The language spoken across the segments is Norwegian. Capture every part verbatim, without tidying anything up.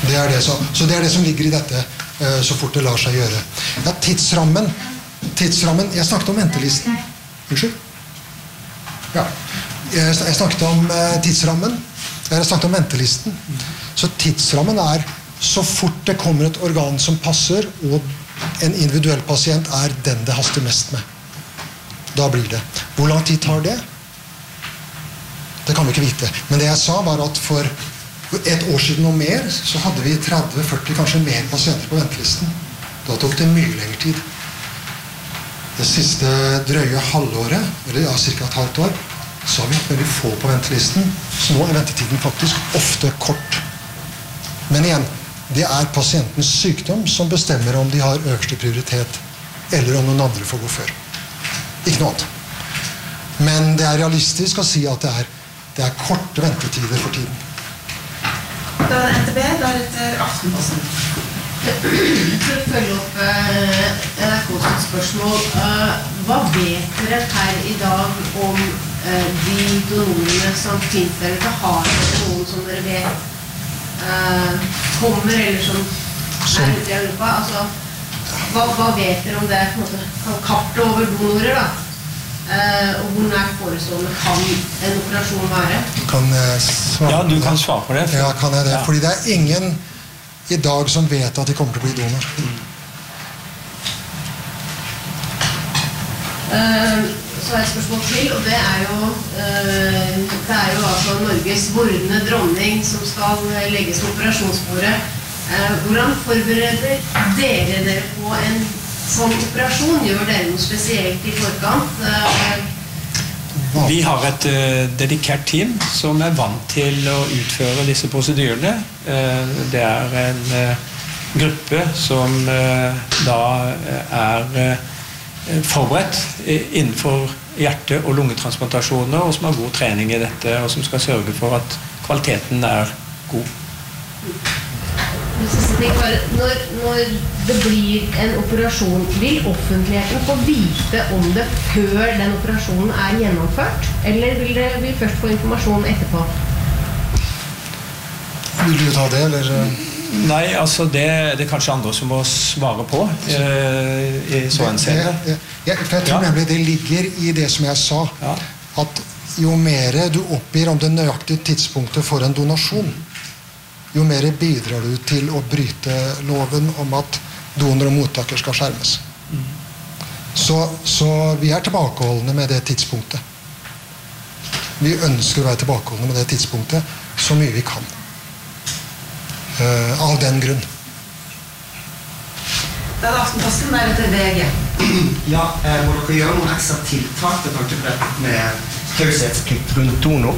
Det er det som, så det er det som ligger i dette, så fort det lar seg gjøre. Ja, tidsrammen, tidsrammen, jeg snakket om ventelisten. Unnskyld? Ja, jeg, jeg snakket om tidsrammen, jeg snakket om ventelisten. Så tidsrammen er, så fort det kommer et organ som passer, og en individuell pasient er den det haster mest med. Da blir det. Hvor lang tid tar det? Det kan vi ikke vite. Men det jeg sa var at for et år siden og mer, så hadde vi tretti førti, kanskje mer pasienter på ventelisten. Da tok det mye lengre tid. Det siste drøye halvåret, eller ja, cirka et halvt år, så har vi hatt veldig få på ventelisten, så nå er ventetiden faktisk ofte kort. Men igjen, det er pasientens sykdom som bestemmer om de har øverste prioritet, eller om noen andre får gå før. Ikke noe annet. Men det er realistisk å si at det er, det er korte ventetider for tiden. Da er N T B, da er det Aftenposten. For å følge opp eh, N R K's spørsmål, eh, hva vet dere her i dag om eh, de donorene som finnes der ute, har dere noen som dere vet eh, kommer eller som er ute i Europa? Altså, hva, hva vet dere om det på en måte kartet over donorer da? Uh, og hvor nær forestående kan en operasjon være? Kan jeg svare? Ja, du kan svare på det. For... Ja, kan jeg det? Ja. Fordi det er ingen i dag som vet at de kommer til å bli donor. Mm. Uh, så er et spørsmål til, og det er jo, uh, det er jo altså Norges vordende dronning som skal legges på operasjonsbordet. Uh, hvordan forbereder dere dere på en sånn operasjon? Gjør dere noe spesielt i forkant? Vi har et uh, dedikert team som er vant til å utføre disse prosedyrene. Uh, det er en uh, gruppe som uh, da er uh, forberedt innenfor hjerte- og lungetransplantasjoner, og som har god trening i dette, og som skal sørge for at kvaliteten er god. Når, når det blir en operasjon, vil offentligheten få vite om det før den operasjonen er gjennomført? Eller vil dere vil først få informasjon etterpå? Vil du ta det, eller? Nei, altså det, det er kanskje andre som må svare på eh, i så en scene. Ja, for jeg tror ja. nemlig det ligger i det som jeg sa, ja. at jo mer du oppgir om det nøyaktige tidspunktet for en donasjon, jo mer bidrar du til å bryte loven om at donor og mottaker skal skjermes. Mm. Så, så vi er tilbakeholdende med det tidspunktet. Vi ønsker å være tilbakeholdende med det tidspunktet så mye vi kan. Uh, av den grunn. Da er det Aftenposten, der etter V G. Ja, eh, må dere gjøre noen ekstra tiltak til tanke på dette med taushetsplikt rundt donor?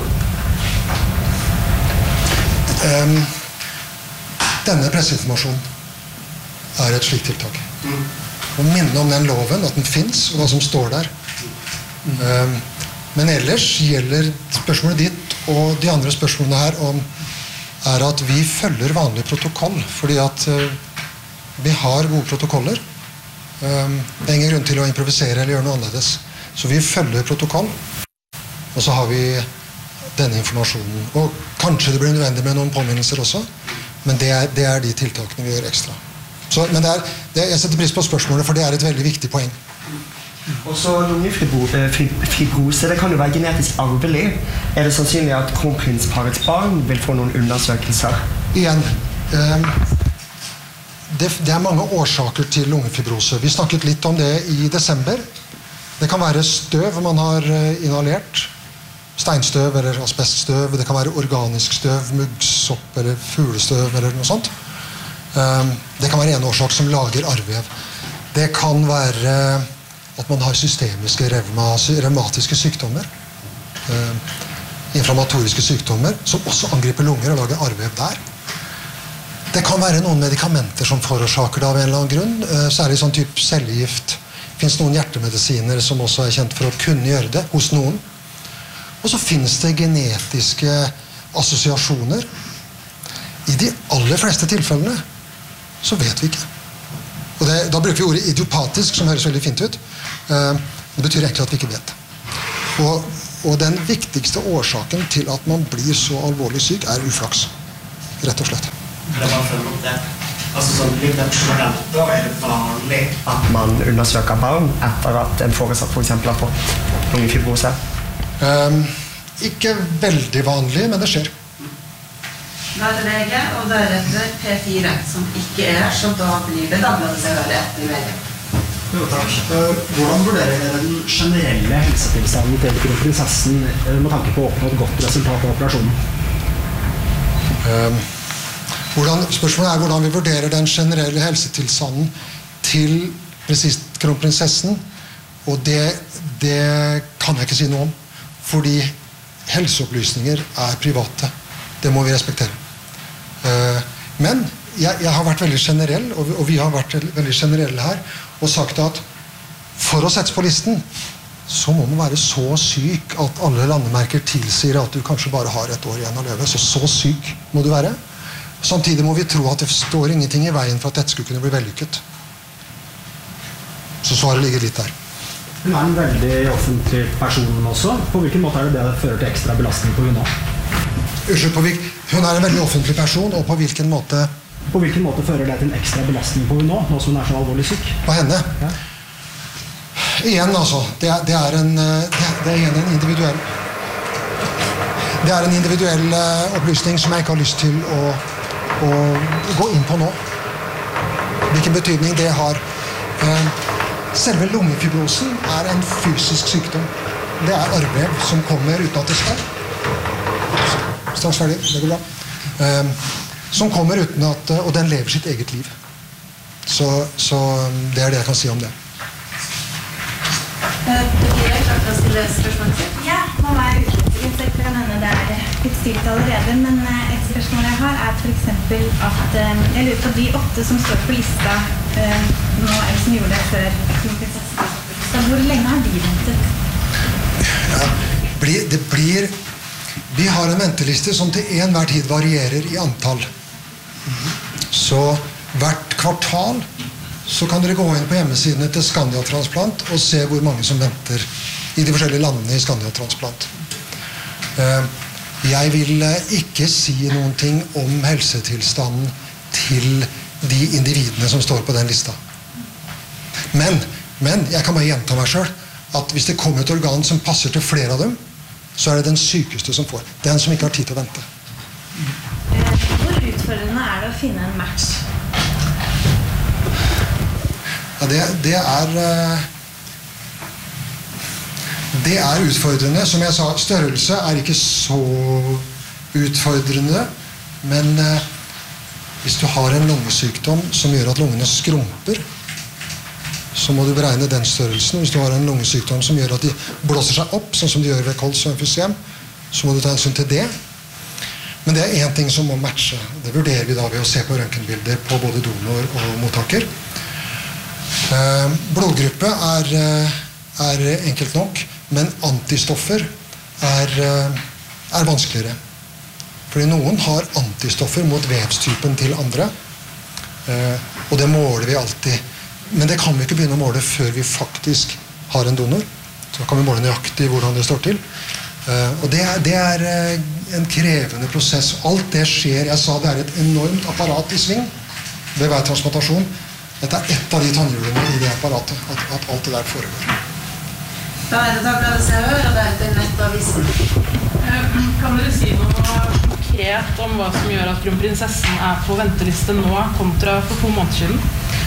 Um, Denne presseinformasjonen er et slikt tiltak. Mm. Og minne om den loven, at den finnes, og hva som står der. Mm. Um, men ellers gjelder spørsmålet ditt, og de andre spørsmålene her, om, er at vi følger vanlig protokoll, fordi at uh, vi har gode protokoller. Um, det er ingen grunn til å improvisere eller gjøre noe annerledes. Så vi følger protokoll, og så har vi denne informasjonen. Og kanskje det blir nødvendig med noen påminnelser også, men det er, det er de tiltakene vi gjør ekstra. Så, men det er, det, jeg setter pris på spørsmålet, for det er et veldig viktig poeng. Og så lungefibrose, det kan jo være genetisk arvelig. Er det sannsynlig at kronprinsparets barn vil få noen undersøkelser? Igjen, um, det, det er mange årsaker til lungefibrose. Vi snakket litt om det i desember. Det kan være støv man har inhalert, steinstøv eller asbeststøv, det kan være organisk støv, muggsopp eller fuglestøv eller noe sånt. Det kan være en årsak som lager arrvev. Det kan være at man har systemiske revmatiske sykdommer, inflammatoriske sykdommer, som også angriper lunger og lager arrvev der. Det kan være noen medikamenter som forårsaker det av en eller annen grunn, særlig sånn type cellegift. Det finnes noen hjertemedisiner som også er kjent for å kunne gjøre det hos noen. Og så finnes det genetiske assosiasjoner. I de aller fleste tilfellene så vet vi ikke. Og det, da bruker vi ordet idiopatisk, som høres veldig fint ut. Det betyr egentlig at vi ikke vet. Og, og den viktigste årsaken til at man blir så alvorlig syk er uflaks. Rett og slett. Eller bare følge opp det. Altså sånn litt generelt, da er det vanlig at man undersøker barn etter at en foresatt for eksempel har fått lungefibrose? Um, ikke veldig vanlig, men det skjer. Da er det lege, og deretter P fire, som ikke er, så da blir det Dagbladet seg veldig etter i media. Jo, takk. Hvordan vurderer dere den generelle helsetilstanden til kronprinsessen med tanke på å oppnå et godt resultat av operasjonen? Um, hvordan, spørsmålet er hvordan vi vurderer den generelle helsetilstanden til kronprinsessen, og det, det kan jeg ikke si noe om, fordi helseopplysninger er private. Det må vi respektere. Uh, men jeg, jeg har vært veldig generell, og vi, og vi har vært veldig generelle her, og sagt at for å settes på listen, så må man være så syk at alle landemerker tilsier at du kanskje bare har et år igjen å leve. Så så syk må du være. Samtidig må vi tro at det står ingenting i veien for at dette skulle kunne bli vellykket. Så svaret ligger litt der. Hun er en veldig offentlig person også. På hvilken måte er det det fører til ekstra belastning på hun nå? Unnskyld, på hvil... Hun er en veldig offentlig person, og på hvilken måte... På hvilken måte fører det til en ekstra belastning på hun nå, nå som hun er så alvorlig syk? På henne? Ja. Igjen, altså. Det er, det er, en, det er, det er igjen en individuell... Det er en individuell uh, opplysning som jeg ikke har lyst til å, å gå inn på nå. Hvilken betydning det har. Uh, selve lungefibrosen er en fysisk sykdom. Det er arvev som kommer uten at det skal. Straks ferdig, det går bra. Uh, som kommer uten at, og den lever sitt eget liv. Så, så det er det jeg kan si om det. Betyr klart å stille spørsmål til? Ja, man er utrettet, så kan hende det er litt stilt allerede, men et spørsmål jeg har er for eksempel at jeg lurer på de åtte som står på lista nå, eller som gjorde det før kronprinsessen. Så hvor lenge har de ventet? Ja, det blir... Vi har en venteliste som til enhver tid varierer i antall. Så hvert kvartal så kan dere gå inn på hjemmesidene til Scandiatransplant og se hvor mange som venter i de forskjellige landene i Scandiatransplant. Jeg vil ikke si noen ting om helsetilstanden til de individene som står på den lista. Men, men jeg kan bare gjenta meg selv at hvis det kommer et organ som passer til flere av dem, så er det den sykeste som får. Den som ikke har tid til å vente. Hvor utfordrende er det å finne en match? Ja, det, det er... Det er utfordrende. Som jeg sa, størrelse er ikke så utfordrende, men hvis du har en lungesykdom som gjør at lungene skrumper, så må du beregne den størrelsen. Hvis du har en lungesykdom som gjør at de blåser seg opp, sånn som de gjør ved kols og emfysem, så må du ta hensyn til det. Men det er en ting som må matche. Det vurderer vi da ved å se på røntgenbilder på både donor og mottaker. Eh, blodgruppe er, er enkelt nok, men antistoffer er, er vanskeligere. Fordi noen har antistoffer mot vevstypen til andre, eh, og det måler vi alltid. Men det kan vi ikke begynne å måle før vi faktisk har en donor. Så kan vi måle nøyaktig hvordan det står til. Uh, og det er, det er uh, en krevende prosess. Alt det skjer, jeg sa det er et enormt apparat i sving ved hver transplantasjon. Dette er ett av de tannhjulene i det apparatet, at, at alt det der foregår. Da er det Dagbladet Se og Hør, og deretter Nettavisen. Kan dere si noe konkret om hva som gjør at kronprinsessen er på venteliste nå, kontra for to måneder siden?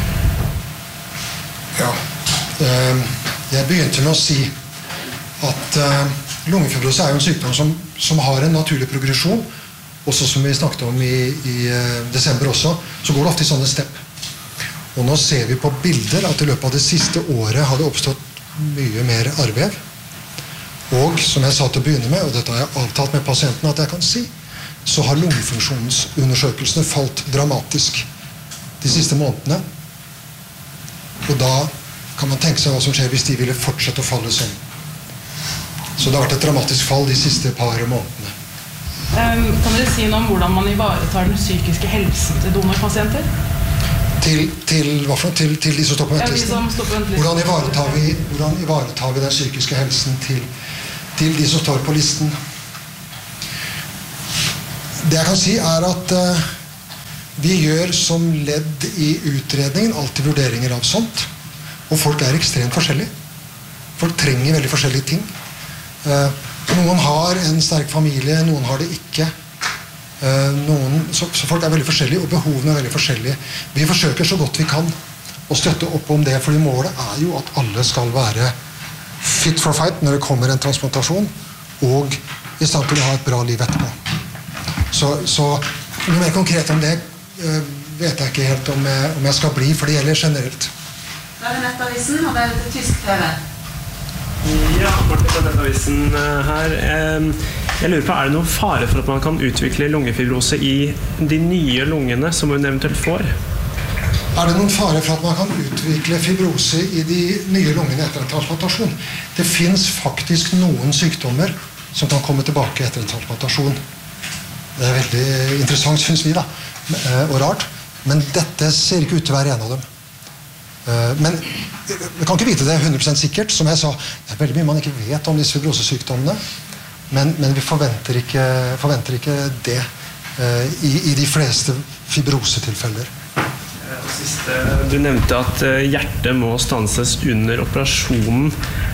Ja, uh, jeg begynte med å si at uh, lungefibrose er jo en sykdom som, som har en naturlig progresjon. Også som vi snakket om i, i uh, desember også, så går det ofte i sånne stepp. Og nå ser vi på bilder at i løpet av det siste året har det oppstått mye mer arvev. Og som jeg sa til å begynne med, og dette har jeg avtalt med pasienten at jeg kan si, så har lungefunksjonsundersøkelsene falt dramatisk de siste månedene. Og da kan man tenke seg hva som skjer hvis de ville fortsette å falle sånn. Så det har vært et dramatisk fall de siste par månedene. Um, kan dere si noe om hvordan man ivaretar den psykiske helsen til donorpasienter? Til, til, hva for noe? Til, til de som står på ventelisten? Ja, de som står på ventelisten. Hvordan ivaretar vi, hvordan ivaretar vi den psykiske helsen til, til de som står på listen? Det jeg kan si er at uh, Vi gjør som ledd i utredningen alltid vurderinger av sånt, og folk er ekstremt forskjellige. Folk trenger veldig forskjellige ting. Noen har en sterk familie, noen har det ikke. Noen, så, så folk er veldig forskjellige, og behovene er veldig forskjellige. Vi forsøker så godt vi kan å støtte opp om det, fordi målet er jo at alle skal være fit for fight når det kommer en transplantasjon, og i stand til å ha et bra liv etterpå. Så, så noe mer konkret om det vet jeg ikke helt om jeg, om jeg skal bli, for det gjelder generelt. Da er det Nettavisen, og det er det tysk T V. Ja, Martin fra Nettavisen her. Jeg lurer på, er det noen fare for at man kan utvikle lungefibrose i de nye lungene som hun eventuelt får? Er det noen fare for at man kan utvikle fibrose i de nye lungene etter en transplantasjon? Det finnes faktisk noen sykdommer som kan komme tilbake etter en transplantasjon. Det er veldig interessant, synes vi da, og rart. Men dette ser ikke ut til å være en av dem. Men vi kan ikke vite det hundre prosent sikkert. Som jeg sa, det er veldig mye man ikke vet om disse fibrosesykdommene, men, men vi forventer ikke, forventer ikke det uh, i, i de fleste fibrosetilfeller. Siste, du nevnte at hjertet må stanses under operasjonen.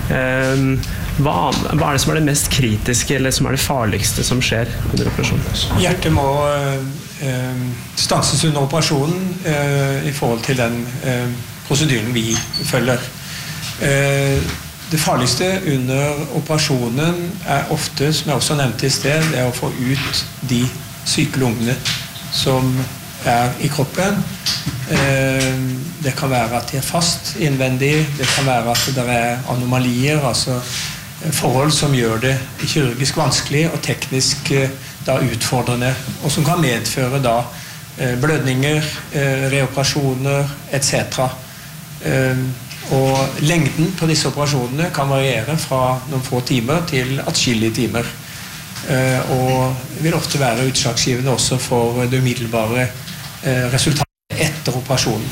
Hva, hva er det som er det mest kritiske eller som er det farligste som skjer under operasjonen? Hjertet må uh, stanses under operasjonen uh, i forhold til den uh, prosedyren vi følger. Det farligste under operasjonen er ofte, som jeg også nevnte i sted, det er å få ut de syke lungene som er i kroppen. Det kan være at de er fast innvendig, det kan være at det er anomalier, altså forhold som gjør det kirurgisk vanskelig og teknisk da utfordrende, og som kan medføre da blødninger, reoperasjoner, et cetera. Uh, og lengden på disse operasjonene kan variere fra noen få timer til atskillige timer, uh, og vil ofte være utslagsgivende også for det umiddelbare uh, resultatet etter operasjonen.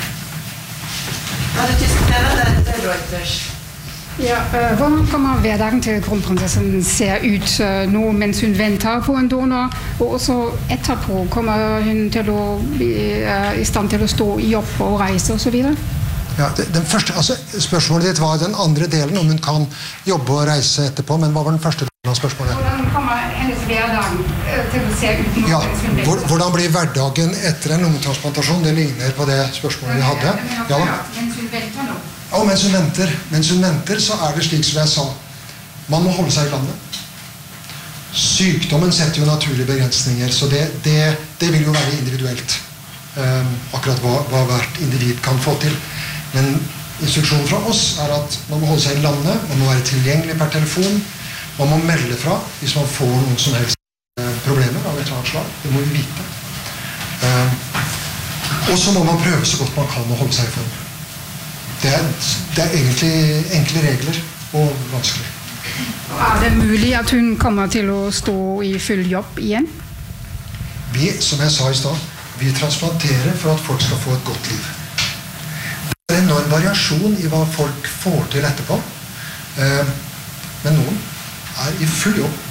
Hva er det tysk T V? Det er Reuters. Ja, uh, hvordan kommer hverdagen til kronprinsessen ser ut uh, nå mens hun venter på en donor, og også etterpå kommer hun til å bli uh, i stand til å stå i jobb og reise og så videre? Ja, den første, altså, spørsmålet ditt var den andre delen, om hun kan jobbe og reise etterpå, men hva var den første delen av spørsmålet? Hvordan kommer hennes hverdag til å se ut nå? Ja, hvordan blir hverdagen etter en lungetransplantasjon? Det ligner på det spørsmålet vi hadde. Ja, mens hun venter nå? Ja, mens hun venter. Mens hun venter, så er det slik som jeg sa. Man må holde seg i landet. Sykdommen setter jo naturlige begrensninger, så det, det, det vil jo være individuelt. Um, akkurat hva, hva hvert individ kan få til. Men instruksjonen fra oss er at man må holde seg i landet, man må være tilgjengelig per telefon, man må melde fra hvis man får noen som helst problemer av et eller annet slag. Det må vi vite. Um, og så må man prøve så godt man kan å holde seg i form. Det er, det er egentlig enkle regler og vanskelig. Er det mulig at hun kommer til å stå i full jobb igjen? Vi, som jeg sa i stad, vi transplanterer for at folk skal få et godt liv. Det er en enorm variasjon i hva folk får til etterpå. Eh, men noen er i full jobb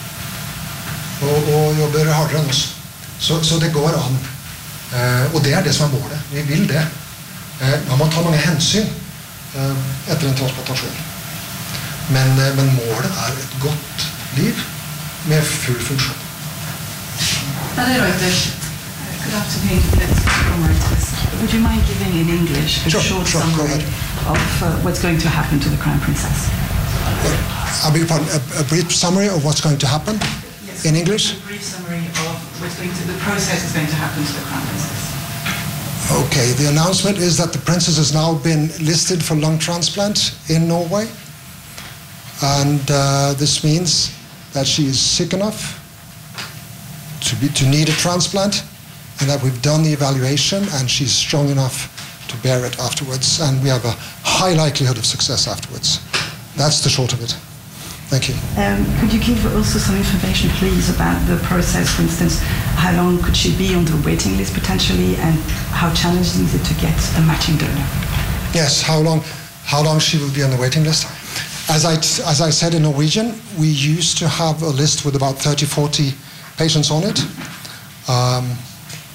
og, og jobber hardere enn oss. Så, så det går an. Eh, og det er det som er målet. Vi vil det. Eh, man må ta mange hensyn eh, etter en transplantasjon. Men, eh, men målet er et godt liv med full funksjon. Det er Reuters. Good afternoon, let's from Reuters. Would you mind giving in English a sure, short sure, summary of uh, what's going to happen to the Crown Princess? I beg your pardon, a, a brief summary of what's going to happen yes, in English? A brief summary of what's going to, the process is going to happen to the Crown Princess. Okay, the announcement is that the princess has now been listed for lung transplant in Norway. And uh, this means that she is sick enough to, be, to need a transplant, and that we've done the evaluation and she's strong enough to bear it afterwards, and we have a high likelihood of success afterwards. That's the short of it. Thank you. Um, could you give also some information, please, about the process? For instance, how long could she be on the waiting list potentially, and how challenging is it to get a matching donor? Yes, how long, how long she will be on the waiting list? As I, as I said in Norwegian, we used to have a list with about thirty, forty patients on it. Um,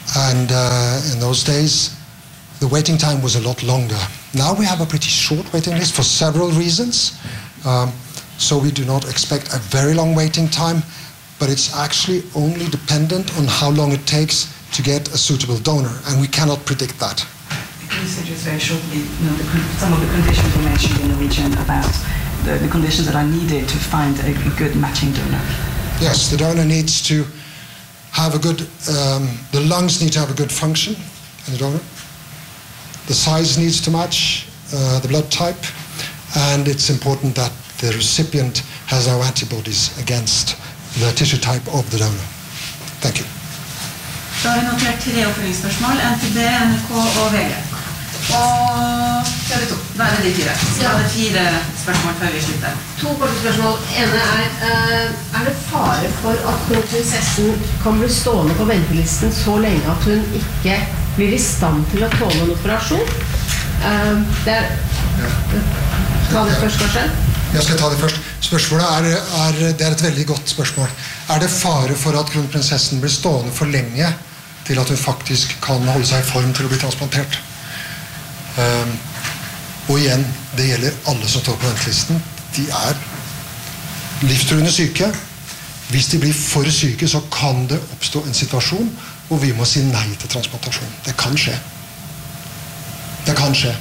And uh, in those days, the waiting time was a lot longer. Now we have a pretty short waiting list for several reasons. Um, so we do not expect a very long waiting time, but it's actually only dependent on how long it takes to get a suitable donor, and we cannot predict that. Can you say just very shortly, you know, the, some of the conditions you mentioned in the region about the, the conditions that are needed to find a, a good matching donor? Yes, the donor needs to have a good, um, the lungs need to have a good function in the donor. The size needs to match uh, the blood type, and it's important that the recipient has no antibodies against the tissue type of the donor. Thank you. Da har vi notert tre oppfølgingsspørsmål, N T B, N R K og V G. Og T V to, da er det de fire. Så da er det fire spørsmål før vi slutter. To korte spørsmål. Ene er, uh, er det fare for at kronprinsessen kan bli stående på ventelisten så lenge at hun ikke blir i stand til å tåle en operasjon? Uh, det er... Ta det først, kanskje? Jeg skal ta det først. Spørsmålet er, er, det er et veldig godt spørsmål. Er det fare for at kronprinsessen blir stående for lenge til at hun faktisk kan holde seg i form til å bli transplantert? Um, og igjen, det gjelder alle som står på ventelisten. De er livstruende syke. Hvis de blir for syke, så kan det oppstå en situasjon hvor vi må si nei til transplantasjon. Det kan skje. Det kan skje.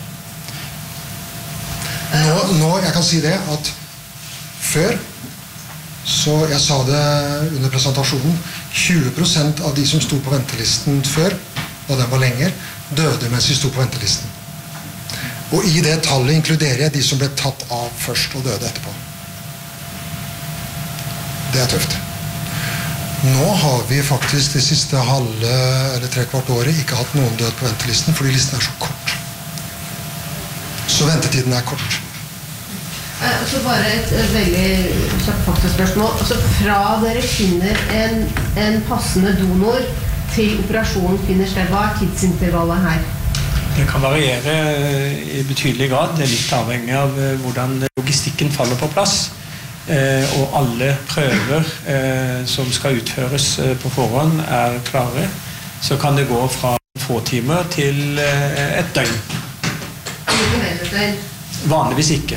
Nå, nå, jeg kan si det at før, så jeg sa det under presentasjonen, tjue prosent av de som sto på ventelisten før, og den var lenger, døde mens de sto på ventelisten. Og i det tallet inkluderer jeg de som ble tatt av først og døde etterpå. Det er tøft. Nå har vi faktisk det siste halve eller tre kvart året ikke hatt noen død på ventelisten, fordi listen er så kort. Så ventetiden er kort. Eh, så bare et, et veldig kjapt faktaspørsmål. Altså fra dere finner en, en passende donor til operasjonen finner sted, hva er tidsintervallet her? Det kan variere i betydelig grad. Det er litt avhengig av hvordan logistikken faller på plass. Eh, og alle prøver eh, som skal utføres eh, på forhånd er klare. Så kan det gå fra få timer til eh, et døgn. Vanligvis ikke.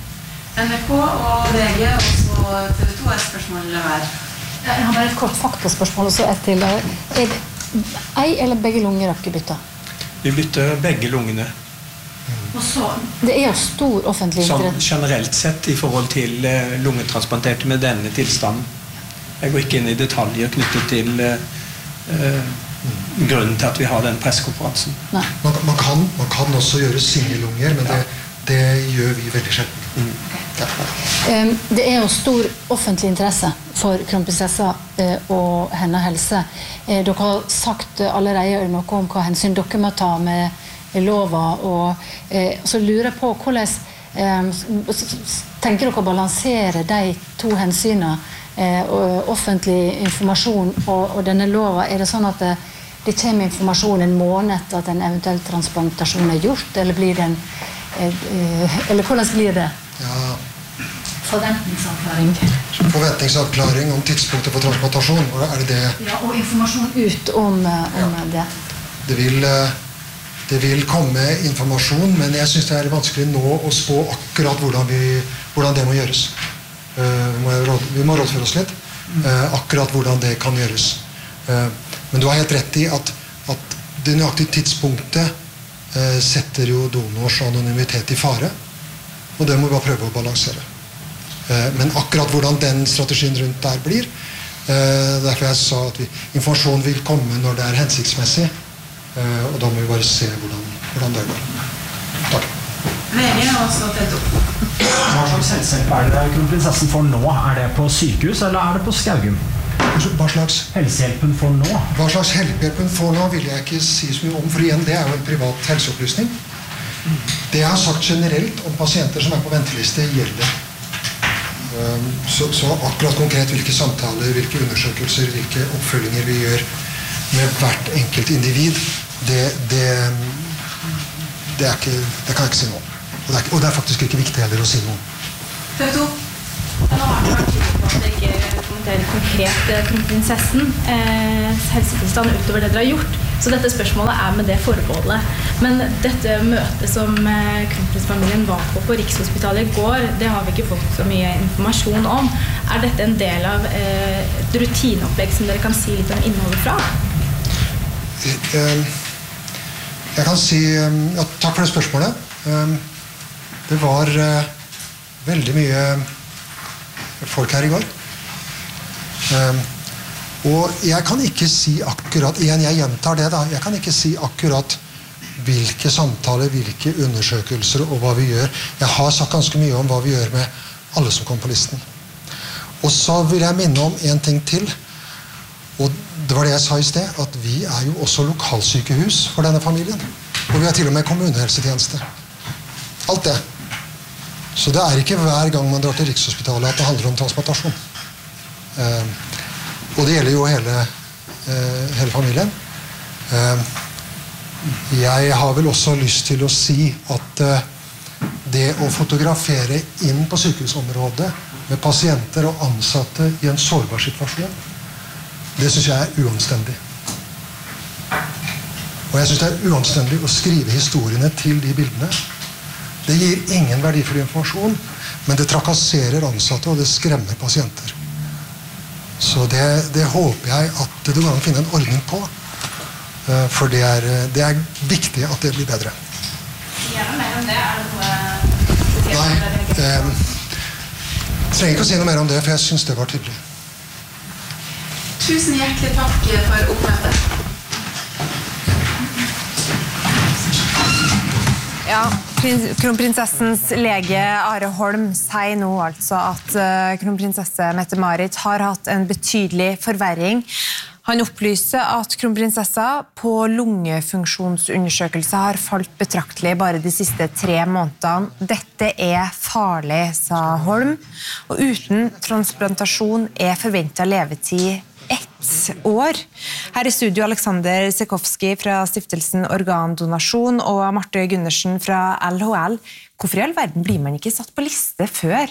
N R K og V G og så T V to er spørsmålet hver. Jeg har bare et kort faktaspørsmål og så et til. Er det ei eller begge lunger dere bytter? Vi bytter begge lungene. Og så, det er jo stor offentlig interesse. Som generelt sett i forhold til uh, lungetransplanterte med denne tilstanden. Jeg går ikke inn i detaljer knyttet til uh, grunnen til at vi har den pressekonferansen. Man, man, kan, man kan også gjøre singelunger, men det, det gjør vi veldig sjelden. Mm. Ja. Um, det er jo stor offentlig interesse for kronprinsessa uh, og hennes helse. Uh, dere har sagt uh, allerede noe om hva hensyn dere må ta med lova, og uh, så lurer jeg på hvordan um, tenker dere å balansere de to hensynene, uh, offentlig informasjon og, og denne lova? Er det sånn at det, det kommer informasjon en måned etter at en eventuell transplantasjon er gjort, eller blir det en uh, eller hvordan blir det? Ja. Forventningsavklaring. Forventningsavklaring om tidspunktet for transplantasjon, er det det? Ja, og informasjon ut om, om ja. det. Det vil, det vil komme informasjon, men jeg synes det er vanskelig nå å spå akkurat hvordan, vi, hvordan det må gjøres. Vi må, råd, vi må rådføre oss litt, akkurat hvordan det kan gjøres. Men du har helt rett i at, at det nøyaktige tidspunktet setter jo donors anonymitet i fare, og det må vi bare prøve å balansere. Men akkurat hvordan den strategien rundt der blir, derfor jeg sa at vi, informasjon vil komme når det er hensiktsmessig, og da må vi bare se hvordan, hvordan det går. Takk. V G og så T V to. Hva slags helsehjelp er det kronprinsessen får nå? Er det på sykehus, eller er det på Skaugum? Hva slags helsehjelpen får nå? Hva slags helsehjelpen får nå vil jeg ikke si så mye om, for igjen, det er jo en privat helseopplysning. Det jeg har sagt generelt om pasienter som er på venteliste gjelder. Så, så akkurat konkret hvilke samtaler, hvilke undersøkelser, hvilke oppfølginger vi gjør med hvert enkelt individ, det, det, det, er ikke, det kan jeg ikke si noe om. Og det er, og det er faktisk ikke viktig heller å si noe om. T V to. Nå har det vært tydelig på at dere ikke kommenterer konkret kronprinsessen eh, helsetilstand utover det dere har gjort. Så dette spørsmålet er med det forbeholdet. Men dette møtet som kronprinsfamilien var på på Rikshospitalet I går, det har vi ikke fått så mye informasjon om. Er dette en del av et rutineopplegg som dere kan si litt om innholdet fra? Jeg kan si, ja, takk for det spørsmålet. Det var veldig mye folk her I går. Og jeg kan ikke si akkurat, igjen jeg gjentar det da, jeg kan ikke si akkurat hvilke samtaler, hvilke undersøkelser og hva vi gjør. Jeg har sagt ganske mye om hva vi gjør med alle som kom på listen. Og så vil jeg minne om en ting til, og det var det jeg sa I sted, at vi er jo også lokalsykehus for denne familien. Og vi har til og med kommunehelsetjeneste. Alt det. Så det er ikke hver gang man drar til Rikshospitalet at det handler om transplantasjon. Uh, og det gjelder jo hele, uh, hele familien. Uh, jeg har vel også lyst til å si at uh, det å fotografere inn på sykehusområdet med pasienter og ansatte I en sårbar situasjon, det synes jeg er uanstendig. Og jeg synes det er uanstendig å skrive historiene til de bildene. Det gir ingen verdifull informasjon, men det trakasserer ansatte, og det skremmer pasienter. Så det, det håper jeg at det går an å finne en ordning på, for det er, det er viktig at det blir bedre. Gjerne mer om det, er det noe... Nei, eh, jeg trenger ikke å si noe mer om det, for jeg synes det var tydelig. Tusen hjertelig takk for oppmøtet. Ja, kronprinsessens lege Are Holm sier nå altså at kronprinsesse Mette-Marit har hatt en betydelig forverring. Han opplyser at kronprinsessa på lungefunksjonsundersøkelse har falt betraktelig bare de siste tre månedene. Dette er farlig, sa Holm, og uten transplantasjon er forventet levetid ett år. Her I studio Alexander Sekowski fra stiftelsen Organdonasjon og Marte Gundersen fra L H L. Hvorfor I all verden blir man ikke satt på liste før?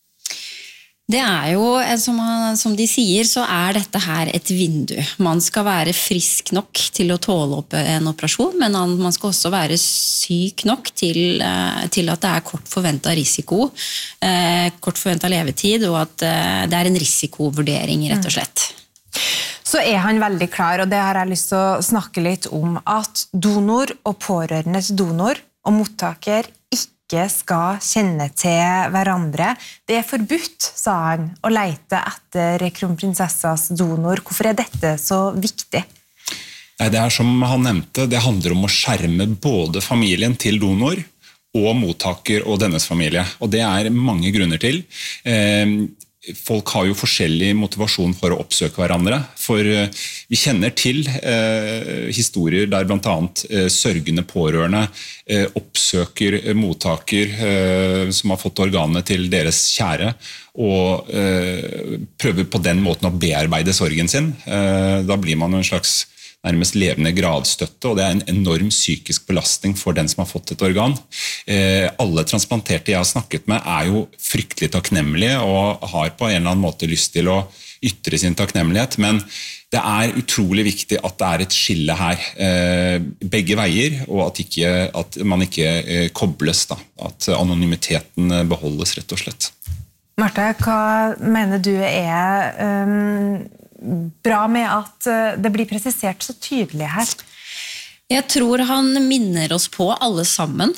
Det er jo, som, som de sier, så er dette her et vindu. Man skal være frisk nok til å tåle opp en operasjon, men man skal også være syk nok til, til at det er kort forventet risiko, kort forventet levetid, og at det er en risikovurdering, rett og slett. Så er han veldig klar, og det har jeg lyst til å snakke litt om, at donor og pårørende til donor og mottaker ikke skal kjenne til hverandre. Det er forbudt, sa han, å lete etter kronprinsessas donor. Hvorfor er dette så viktig? Nei, det er som han nevnte, det handler om å skjerme både familien til donor og mottaker og dennes familie. Og det er mange grunner til. Eh, Folk har jo forskjellig motivasjon for å oppsøke hverandre, for vi kjenner til eh, historier der blant annet eh, sørgende pårørende eh, oppsøker mottaker eh, som har fått organene til deres kjære, og eh, prøver på den måten å bearbeide sorgen sin. Eh, da blir man en slags nærmest levende gravstøtte, og det er en enorm psykisk belastning for den som har fått et organ. Eh, alle transplanterte jeg har snakket med er jo fryktelig takknemlige og har på en eller annen måte lyst til å ytre sin takknemlighet, men det er utrolig viktig at det er et skille her, eh, begge veier, og at, ikke, at man ikke eh, kobles, da, at anonymiteten beholdes rett og slett. Marte, hva mener du er um bra med at det blir presisert så tydelig her? Jeg tror han minner oss på alle sammen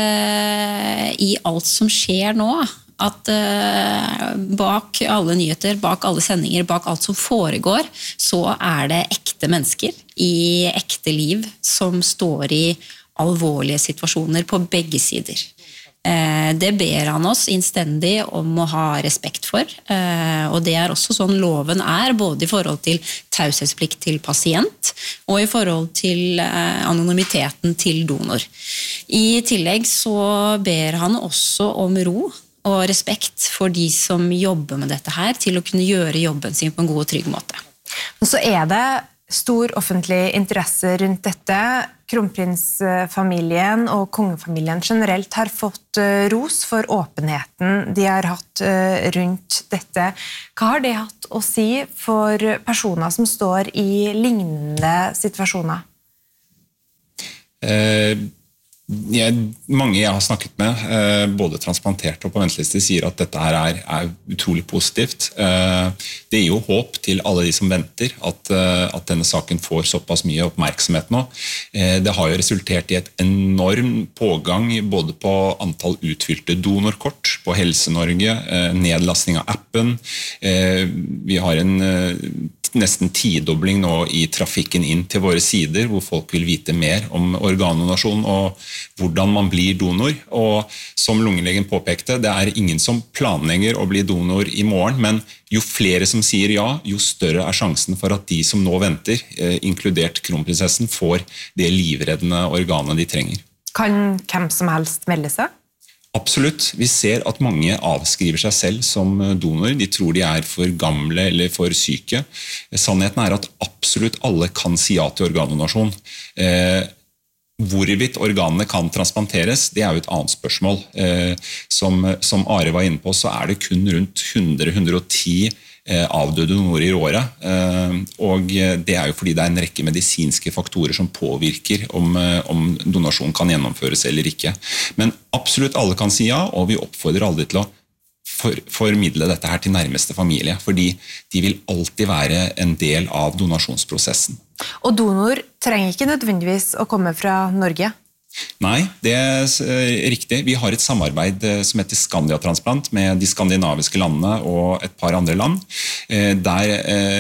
eh, I alt som skjer nå, at eh, bak alle nyheter, bak alle sendinger, bak alt som foregår, så er det ekte mennesker I ekte liv som står I alvorlige situasjoner på begge sider. Det ber han oss innstendig om å ha respekt for, og det er også sånn loven er, både I forhold til taushetsplikt til pasient, og I forhold til anonymiteten til donor. I tillegg så ber han også om ro og respekt for de som jobber med dette her, til å kunne gjøre jobben sin på en god og trygg måte. Og så er det stor offentlig interesse rundt dette. Kronprinsfamilien og kongefamilien generelt har fått ros for åpenheten de har hatt rundt dette. Hva har det hatt å si for personer som står I lignende situasjoner? Jeg, mange jeg har snakket med, både transplanterte og på venteliste, sier at dette her er, er utrolig positivt. Det gir jo håp til alle de som venter, at, at denne saken får såpass mye oppmerksomhet nå. Det har jo resultert i et enorm pågang både på antall utfylte donorkort på Helse-Norge, nedlastning av appen. Vi har en nesten tidobling nå i trafikken inn til våre sider, hvor folk vil vite mer om organdonasjon og hvordan man blir donor. Og som lungelegen påpekte, det er ingen som planlegger å bli donor i morgen, men jo flere som sier ja, jo større er sjansen for at de som nå venter, inkludert kronprinsessen, får det livreddende organet de trenger. Kan hvem som helst melde seg? Absolutt. Vi ser at mange avskriver seg selv som donor. De tror de er for gamle eller for syke. Sannheten er at absolutt alle kan si ja til organdonasjon. Eh, hvorvidt organene kan transplanteres, det er jo et annet spørsmål. Eh, som, som Are var inne på, så er det kun rundt hundre til hundre og ti avdøde donorer i året, og det er jo fordi det er en rekke medisinske faktorer som påvirker om, om donasjon kan gjennomføres eller ikke. Men absolutt alle kan si ja, og vi oppfordrer alle til å for, formidle dette her til nærmeste familie, fordi de vil alltid være en del av donasjonsprosessen. Og donor trenger ikke nødvendigvis å komme fra Norge? Nei, det er riktig. Vi har et samarbeid som heter Skandiatransplant med de skandinaviske landene og et par andre land. Der,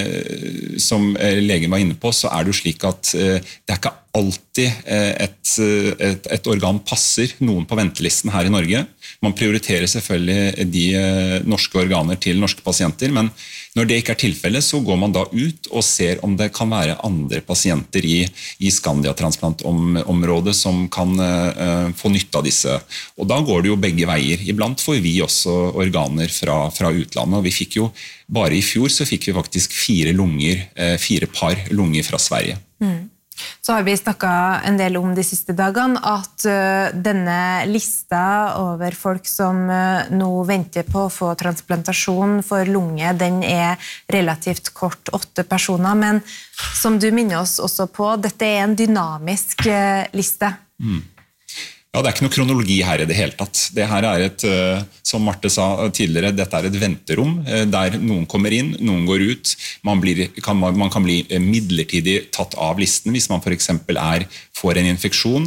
som legen var inne på, så er det jo slik at det er ikke alltid et, et, et organ passer noen på ventelisten her i Norge. Man prioriterer selvfølgelig de norske organer til norske pasienter, men når det ikke er tilfellet, så går man da ut og ser om det kan være andre pasienter i, i Skandiatransplantområdet som kan uh, få nytte av disse. Og da går det jo begge veier. Iblant får vi også organer fra, fra utlandet, og vi fikk jo, bare i fjor så fikk vi faktisk fire lunger, uh, fire par lunger fra Sverige. Mm. Så har vi snakket en del om de siste dagene at uh, denne lista over folk som uh, nå venter på å få transplantasjon for lunge, den er relativt kort, åtte personer, men som du minner oss også på, dette er en dynamisk uh, liste. Mm. Ja, det er ikke noe kronologi her i det hele tatt. Det her er et, som Marte sa tidligere, dette er et venterom der noen kommer inn, noen går ut. Man, blir, kan, man kan bli midlertidig tatt av listen hvis man for eksempel er, får en infeksjon.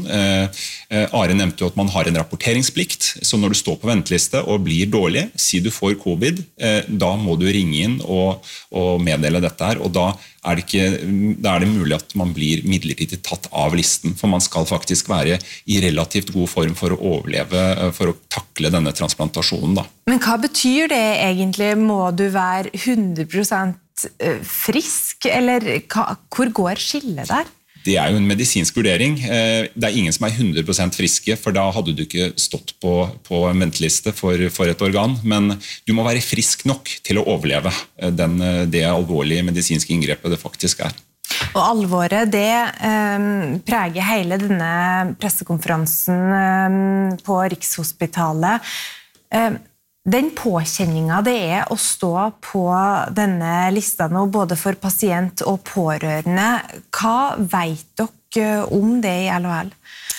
Are nevnte jo at man har en rapporteringsplikt, så når du står på venteliste og blir dårlig, si du får covid, da må du ringe inn og, og meddele dette her, og da er det, ikke, da er det mulig at man blir midlertidig tatt av listen, for man skal faktisk være i relativt god form for å overleve, for å takle denne transplantasjonen. Da. Men hva betyr det egentlig? Må du være hundre prosent frisk, eller hva, hvor går skillet der? Det er jo en medisinsk vurdering. Det er ingen som er hundre prosent friske, for da hadde du ikke stått på, på en venteliste for, for et organ, men du må være frisk nok til å overleve den, det alvorlige medisinske inngrepet det faktisk er. Og alvoret, det um, preger hele denne pressekonferansen um, på Rikshospitalet. Um, Den påkjenninga det er å stå på denne lista nå, både for pasient og pårørende, hva vet dere om det i L H L?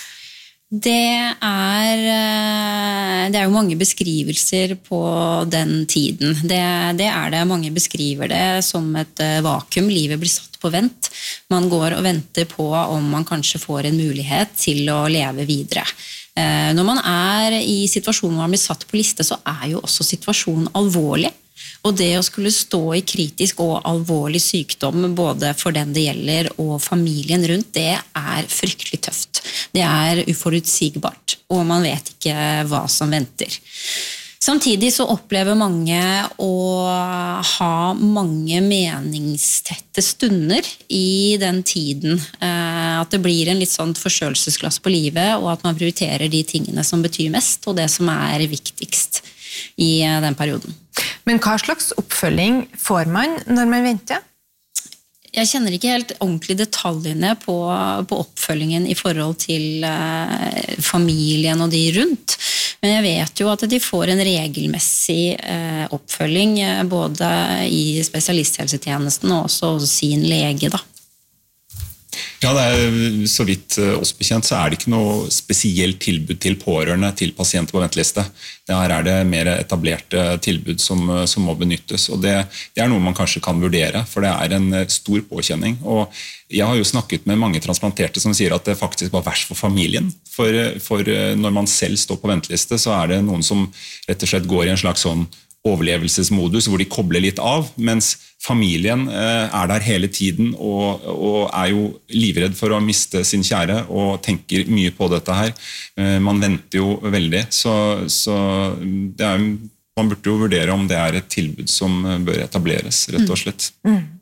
Det er, det er jo mange beskrivelser på den tiden. Det, det er det. Mange beskriver det som et vakuum. Livet blir satt på vent. Man går og venter på om man kanskje får en mulighet til å leve videre. Når man er i situasjonen hvor man blir satt på liste, så er jo også situasjonen alvorlig. Og det å skulle stå i kritisk og alvorlig sykdom, både for den det gjelder og familien rundt, det er fryktelig tøft. Det er uforutsigbart, og man vet ikke hva som venter. Samtidig så opplever mange å ha mange meningstette stunder i den tiden. At det blir en litt sånn forstørrelsesglass på livet, og at man prioriterer de tingene som betyr mest, og det som er viktigst i den perioden. Men hva slags oppfølging får man når man venter? Jeg kjenner ikke helt ordentlig detaljene på, på oppfølgingen i forhold til eh, familien og de rundt. Men jeg vet jo at de får en regelmessig eh, oppfølging både i spesialisthelsetjenesten og også hos sin lege, da. Ja, det er så vidt oss bekjent, så er det ikke noe spesielt tilbud til pårørende til pasienter på venteliste. Der er det mer etablerte tilbud som, som må benyttes, og det, det er noe man kanskje kan vurdere, for det er en stor påkjenning. Og jeg har jo snakket med mange transplanterte som sier at det faktisk var verst for familien, for, for når man selv står på venteliste, så er det noen som rett og slett går i en slags sånn overlevelsesmodus, hvor de kobler litt av, mens familien er der hele tiden og, og er jo livredd for å miste sin kjære og tenker mye på dette her. Man venter jo veldig, så, så det er, man burde jo vurdere om det er et tilbud som bør etableres, rett og slett. Mm. Mm.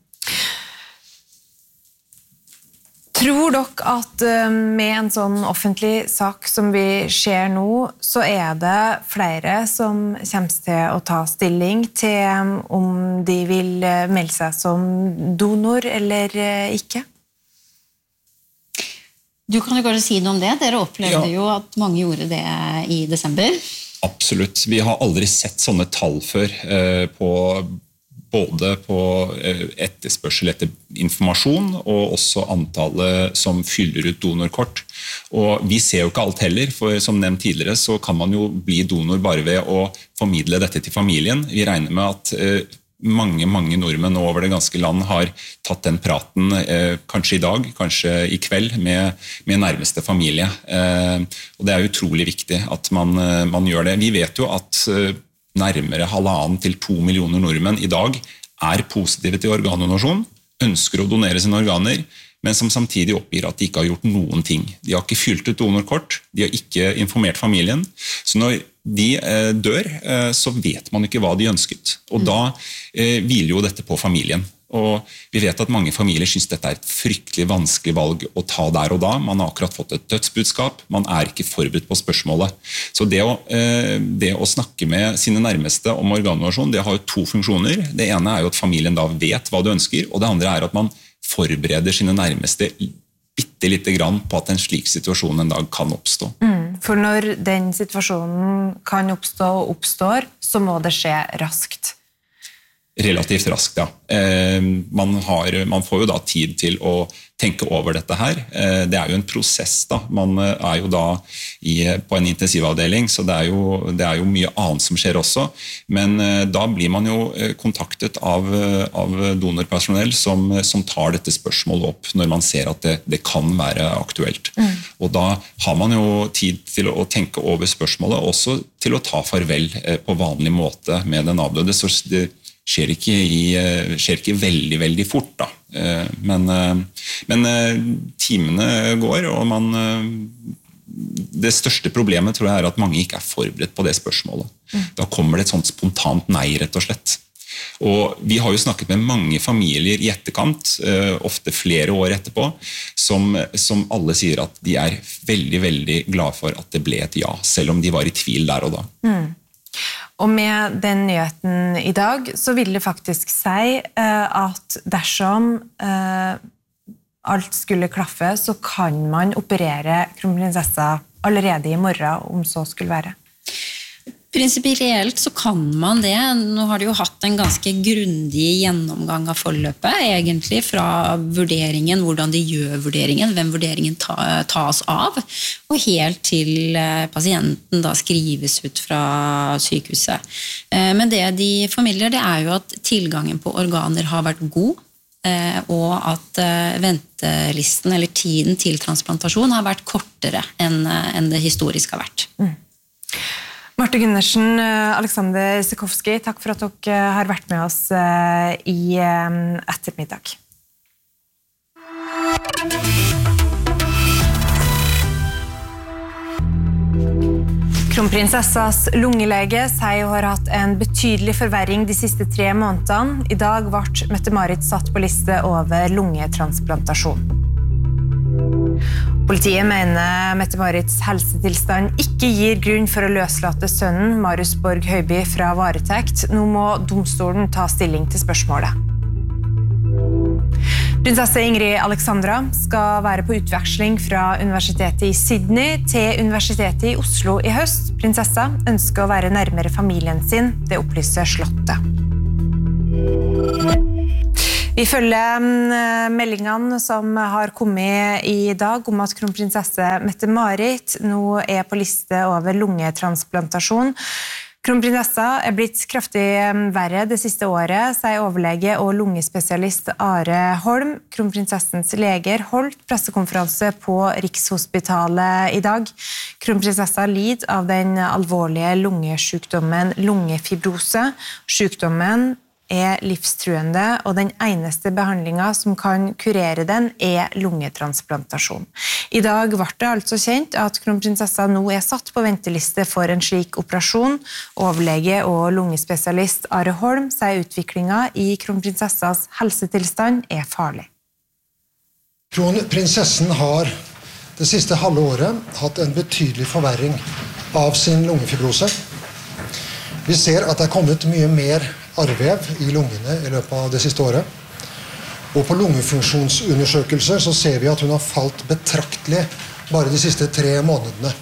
Tror dere at med en sånn offentlig sak som vi ser nå, så er det flere som kommer til å ta stilling til om de vil melde seg som donor eller ikke? Du kan jo kanskje si noe om det. Dere opplevde Ja. jo at mange gjorde det i desember. Absolutt. Vi har aldri sett sånne tall før eh, på både på etterspørsel etter informasjon og også antallet som fyller ut donorkort. Og vi ser jo ikke alt heller, for som nevnt tidligere så kan man jo bli donor bare ved å formidle dette til familien. Vi regner med at eh, mange, mange nordmenn over det ganske land har tatt den praten eh, kanskje i dag, kanskje i kveld med, med nærmeste familie. Eh, og det er utrolig viktig at man, eh, man gjør det. Vi vet jo at eh, nærmere halvannen til to millioner nordmenn i dag er positive til organdonasjon, ønsker å donere sine organer, men som samtidig oppgir at de ikke har gjort noen ting. De har ikke fylt ut donorkort, de har ikke informert familien, så når de eh, dør, eh, så vet man ikke hva de ønsket, og da eh, hviler jo dette på familien. Og vi vet at mange familier synes dette er et fryktelig vanskelig valg å ta der og da. Man har akkurat fått et dødsbudskap, man er ikke forberedt på spørsmålet. Så det å, det å snakke med sine nærmeste om organdonasjon, det har jo to funksjoner. Det ene er jo at familien da vet hva du ønsker, og det andre er at man forbereder sine nærmeste bitte lite grann på at en slik situasjon en dag kan oppstå. Mm, for når den situasjonen kan oppstå og oppstår, så må det skje raskt. Relativt raskt, ja. Eh, man, har, man får jo da tid til å tenke over dette her. Eh, det er jo en prosess da. Man er jo da i, på en intensivavdeling, så det er, jo, det er jo mye annet som skjer også. Men eh, da blir man jo kontaktet av, av donorpersonell som, som tar dette spørsmålet opp når man ser at det, det kan være aktuelt. Mm. Og da har man jo tid til å tenke over spørsmålet, også til å ta farvel eh, på vanlig måte med den avdøde. Så det skjer ikke, i, skjer ikke veldig, veldig fort da. Men, men timene går, og man, det største problemet tror jeg er at mange ikke er forberedt på det spørsmålet. Mm. Da kommer det et sånt spontant nei, rett og slett. Og vi har jo snakket med mange familier i etterkant, ofte flere år etterpå, som, som alle sier at de er veldig, veldig glad for at det ble et ja, selv om de var i tvil der og da. Mm. Og med den nyheten i dag, så vil det faktisk si eh, at dersom eh, alt skulle klaffe, så kan man operere kronprinsessa allerede i morgen, om så skulle være. Prinsipielt så kan man det. Nå har de jo hatt en ganske grundig gjennomgang av forløpet, egentlig fra vurderingen, hvordan de gjør vurderingen, hvem vurderingen ta, tas av, og helt til pasienten da skrives ut fra sykehuset. Men det de formidler, det er jo at tilgangen på organer har vært god, og at ventelisten eller tiden til transplantasjon har vært kortere enn, enn det historisk har vært. Mm. Marte Gundersen, Alexander Sikowski, takk for at dere har vært med oss i ettermiddag. Kronprinsessas lungelege sier hun har hatt en betydelig forverring de siste tre månedene. I dag ble Mette-Marit satt på liste over lungetransplantasjon. Politiet mener Mette-Marits helsetilstand ikke gir grunn for å løslate sønnen Marius Borg Høiby fra varetekt. Nå må domstolen ta stilling til spørsmålet. Prinsesse Ingrid Alexandra skal være på utveksling fra Universitetet i Sydney til Universitetet i Oslo i høst. Prinsessa ønsker å være nærmere familien sin, det opplyser Slottet. Vi følger meldingene som har kommet i dag om at kronprinsesse Mette-Marit nå er på liste over lungetransplantasjon. Kronprinsessa er blitt kraftig verre det siste året, sier overlege og lungespesialist Are Holm. Kronprinsessens leger holdt pressekonferanse på Rikshospitalet i dag. Kronprinsessa lider av den alvorlige lungesjukdommen lungefibrose. Sjukdommen er livstruende, og den eneste behandlingen som kan kurere den er lungetransplantasjon. I dag ble det altså kjent at kronprinsessa nå er satt på venteliste for en slik operasjon. Overlege og lungespesialist Are Holm sier utviklingen i kronprinsessas helsetilstand er farlig. Kronprinsessen har det siste halve året hatt en betydelig forverring av sin lungefibrose. Vi ser at det er kommet mye mer arvev i lungene i løpet av det siste året. Og på lungefunksjonsundersøkelser så ser vi at hun har falt betraktelig bare de siste tre månedene.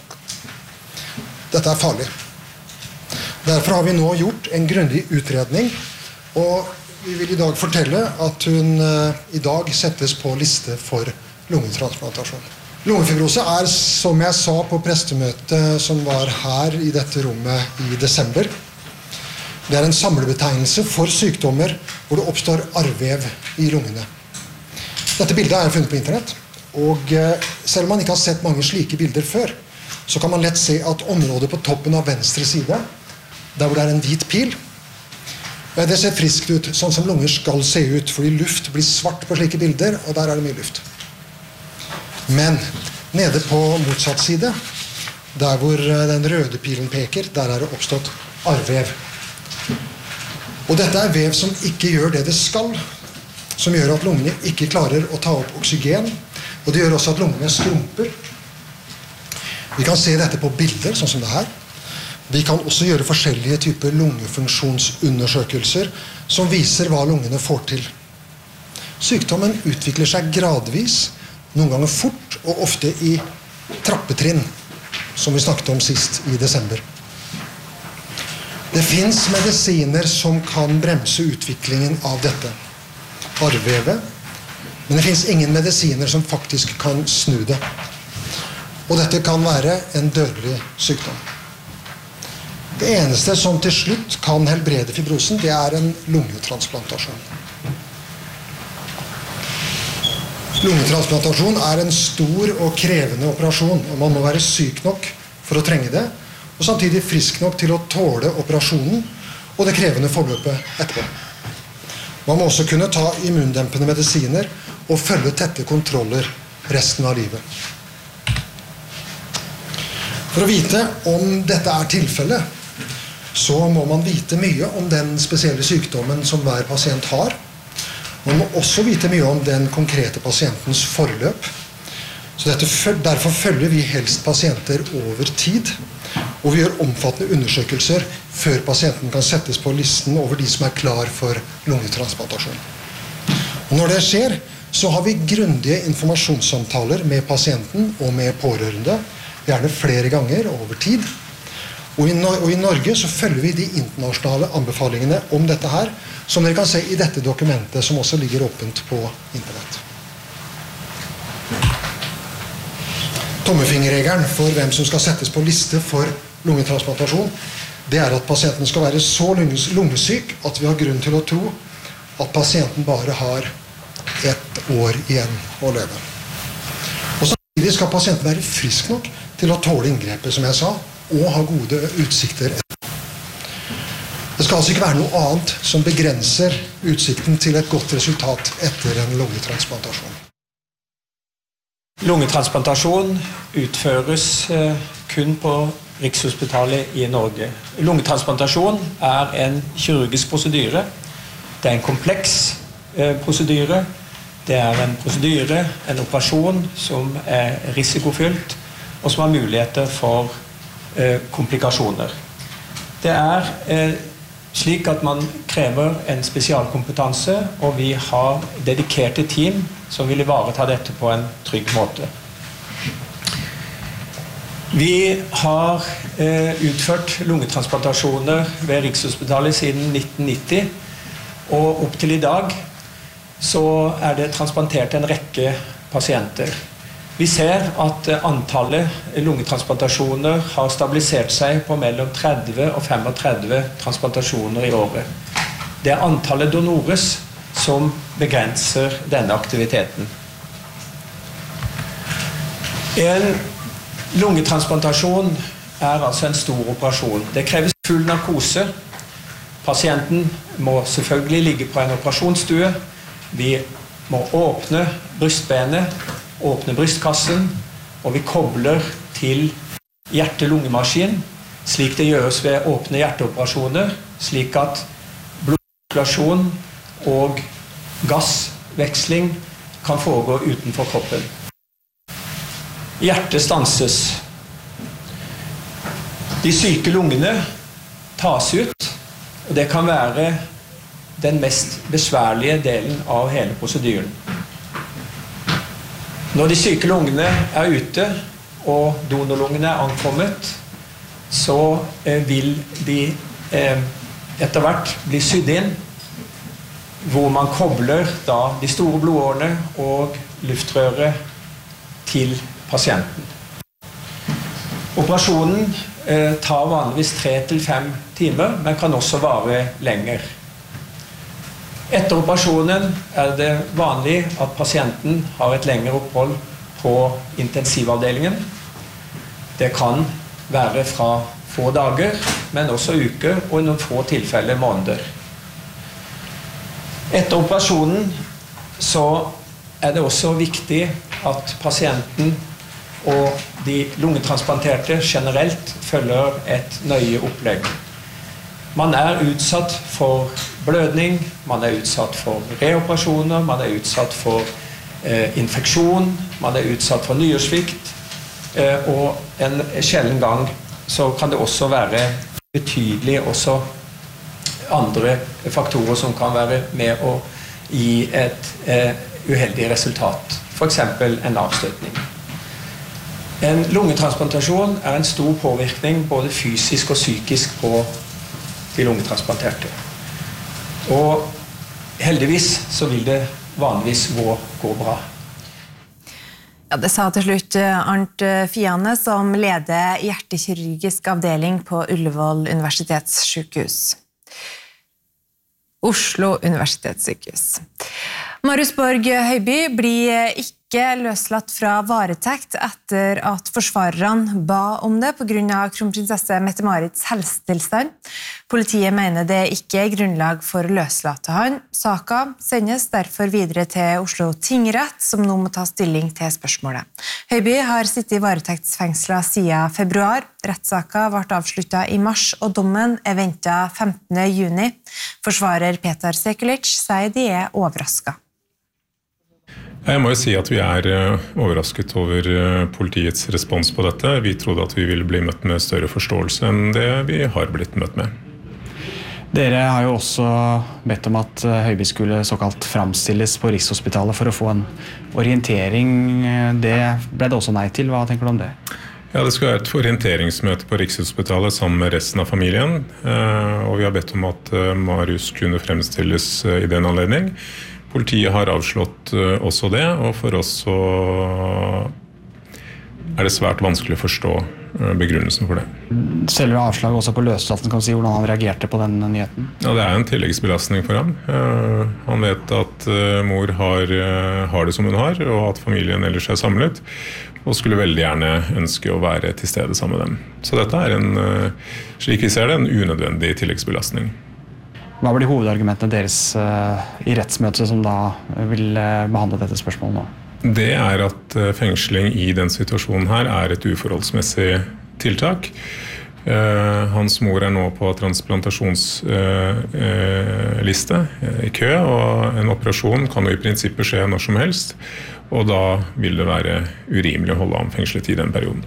Dette er farlig. Derfor har vi nå gjort en grundig utredning, og vi vil i dag fortelle at hun i dag settes på liste for lungetransplantasjon. Lungefibrose er, som jeg sa på prestemøtet som var her i dette rommet i desember, det er en samlebetegnelse for sykdommer hvor det oppstår arvev i lungene. Dette bildet er funnet på internett, og selv om man ikke har sett mange slike bilder før, så kan man lett se at området på toppen av venstre side, der hvor det er en hvit pil, det ser friskt ut, sånn som lunger skal se ut, fordi luft blir svart på slike bilder, og der er det mye luft. Men nede på motsatt side, der hvor den røde pilen peker, der er det oppstått arvev. Og dette er vev som ikke gjør det det skal, som gjør at lungene ikke klarer å ta opp oksygen, og det gjør også at lungene skrumper. Vi kan se dette på bilder, sånn som det her. Vi kan også gjøre forskjellige typer lungefunksjonsundersøkelser som viser hva lungene får til. Sykdommen utvikler seg gradvis, noen ganger fort og ofte i trappetrinn, som vi snakket om sist i desember. Det finnes medisiner som kan bremse utviklingen av dette arvevet, men det finnes ingen medisiner som faktisk kan snu det. Og dette kan være en dødelig sykdom. Det eneste som til slutt kan helbrede fibrosen, det er en lungetransplantasjon. Lungetransplantasjon er en stor og krevende operasjon, og man må være syk nok for å trenge det, og samtidig frisk nok til å tåle operasjonen og det krevende forløpet etterpå. Man må også kunne ta immundempende medisiner og følge tette kontroller resten av livet. For å vite om dette er tilfellet, så må man vite mye om den spesielle sykdommen som hver pasient har. Man må også vite mye om den konkrete pasientens forløp. Så dette, derfor følger vi helst pasienter over tid, og vi gjør omfattende undersøkelser før pasienten kan settes på listen over de som er klar for lungetransplantasjon. Og når det skjer, så har vi grundige informasjonssamtaler med pasienten og med pårørende, gjerne flere ganger over tid. Og i, og i Norge så følger vi de internasjonale anbefalingene om dette her, som dere kan se i dette dokumentet som også ligger åpent på internett. Tommefingerregelen for hvem som skal settes på liste for lungetransplantasjon, det er at pasienten skal være så lungesyk at vi har grunn til å tro at pasienten bare har ett år igjen å leve. Og samtidig skal pasienten være frisk nok til å tåle inngrepet, som jeg sa, og ha gode utsikter. Det skal altså ikke være noe annet som begrenser utsikten til et godt resultat etter en lungetransplantasjon. Lungetransplantasjon utføres kun på Rikshospitalet i Norge. Lungetransplantasjon er en kirurgisk prosedyre. Det er en kompleks prosedyre. Det er en prosedyre, en operasjon som er risikofylt, og som har muligheter for komplikasjoner. Det er slik at man krever en spesialkompetanse, og vi har dedikerte team som vil ivareta dette på en trygg måte. Vi har eh, utført lungetransplantasjoner ved Rikshospitalet siden nitten nitti, og opp til i dag så er det transplantert en rekke pasienter. Vi ser at antallet lungetransplantasjoner har stabilisert seg på mellom tretti og femogtretti transplantasjoner i året. Det er antallet donores som begrenser denne aktiviteten. En lungetransplantasjon er altså en stor operasjon. Det kreves full narkose. Pasienten må selvfølgelig ligge på en operasjonsstue. Vi må åpne brystbenet, åpne brystkassen, og vi kobler til hjerte-lungemaskin, slik det gjøres ved åpne hjerteoperasjoner, slik at blodsirkulasjon og gassveksling kan foregå utenfor kroppen. Hjertet stanses. De syke lungene tas ut, og det kan være den mest besværlige delen av hele prosedyren. Når de syke lungene er ute, og donorlungene er ankommet, så eh, vil de eh, etter hvert bli sydd inn, hvor man kobler da de store blodårene og luftrøret til pasienten. Operasjonen eh, tar vanligvis tre til fem timer, men kan også vare lenger. Etter operasjonen er det vanlig at pasienten har et lengre opphold på intensivavdelingen. Det kan være fra få dager, men også uker, og i noen få tilfeller måneder. Etter operasjonen så er det også viktig at pasienten og de lungetransplanterte generelt følger et nøye opplegg. Man er utsatt for blødning, man er utsatt for reoperasjoner, man er utsatt for eh, infeksjon, man er utsatt for nyresvikt, eh, og en sjelden gang så kan det også være betydelig også andre faktorer som kan være med å gi et eh, uheldig resultat, for eksempel en avstøtning. En lungetransplantasjon er en stor påvirkning både fysisk og psykisk på de lungetransplanterte. Og heldigvis så vil det vanligvis gå, gå bra. Ja, det sa til slutt Arnt Fiane, som leder hjertekirurgisk avdeling på Ullevål universitetssykehus. Oslo universitetssykehus. Marius Borg Høiby blir ikke løslatt fra varetekt etter at forsvarerne ba om det på grunn av kronprinsesse Mette-Marits helsetilstand. Politiet mener det ikke er grunnlag for å løslate han. Saka sendes derfor videre til Oslo tingrett, som nå må ta stilling til spørsmålet. Høiby har sittet i varetektsfengslet siden februar. Rettssaka ble avsluttet i mars, og dommen er ventet femtende juni. Forsvarer Petar Sekulic sier de er overrasket. Jeg må jo si at vi er overrasket over politiets respons på dette. Vi trodde at vi ville bli møtt med større forståelse enn det vi har blitt møtt med. Dere har jo også bedt om at Høiby skulle såkalt framstilles på Rikshospitalet for å få en orientering. Det ble det også nei til. Hva tenker du om det? Ja, det skal være et orienteringsmøte på Rikshospitalet sammen med resten av familien. Og vi har bedt om at Marius kunne fremstilles i den anledning. Politiet har avslått også det, og for oss så er det svært vanskelig å forstå begrunnelsen for det. Selve avslaget også på løslatelsen, kan du si hvordan han reagerte på den nyheten? Ja, det er en tilleggsbelastning for ham. Han vet at mor har, har det som hun har, og at familien ellers er samlet, og skulle veldig gjerne ønske å være til stede sammen med dem. Så dette er en, slik vi ser det, en unødvendig tilleggsbelastning. Hva blir hovedargumentene deres uh, i rettsmøtet som da vil uh, behandle dette spørsmålet nå? Det er at uh, fengsling i den situasjonen her er et uforholdsmessig tiltak. Uh, hans mor er nå på transplantasjonsliste uh, uh, i kø, og en operasjon kan jo i prinsippet skje når som helst, og da vil det være urimelig å holde ham fengslet i den perioden.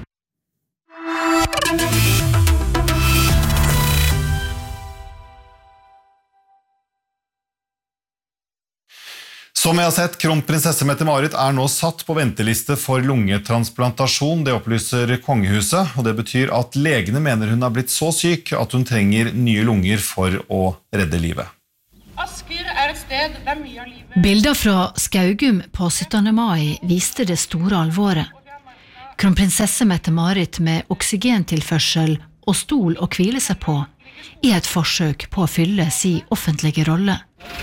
Som jeg har sett, kronprinsesse Mette-Marit er nå satt på venteliste for lungetransplantasjon. Det opplyser kongehuset, og det betyr at legene mener hun har blitt så syk at hun trenger nye lunger for å redde livet. Asker er et sted der mye av livet Bilder fra Skaugum på syttende mai viste det store alvoret. Kronprinsesse Mette-Marit med oksygentilførsel og stol å hvile seg på i et forsøk på å fylle sin offentlige rolle.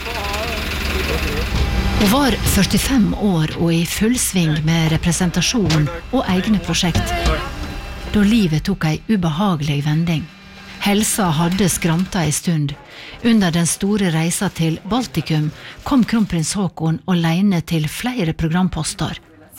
Hun var førtifem år og i full sving med representasjon og egne prosjekt, da livet tok ei ubehagelig vending. Helsa hadde skranta en stund. Under den store reisa til Baltikum kom kronprins Haakon alene til flere programposter.